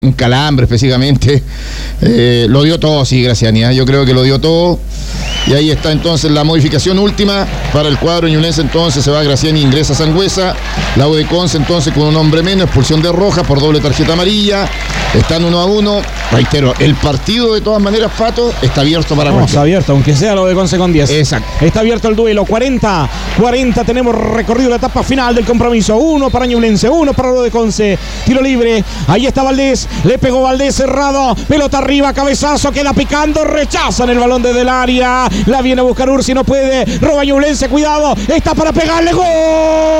un calambre específicamente. Lo dio todo, sí, Graciani, yo creo que lo dio todo. Y ahí está entonces la modificación última para el cuadro ñublense. Entonces se va Graciani, ingresa Sangüesa. La U de Conce entonces con un hombre menos, expulsión de Roja por doble tarjeta amarilla. Están 1-1. Reitero, el partido de todas maneras, Pato, está abierto para cualquiera. Está abierto, aunque sea lo de Conce con 10. Exacto. Está abierto el duelo. 40. Tenemos recorrido la etapa final del compromiso. 1 para Ñublense, 1 para lo de Conce. Tiro libre. Ahí está Valdés. Le pegó Valdés cerrado. Pelota arriba, cabezazo, queda picando. Rechazan el balón desde el área. La viene a buscar Ursi, no puede. Roba Ñublense, cuidado. Está para pegarle. ¡Gol!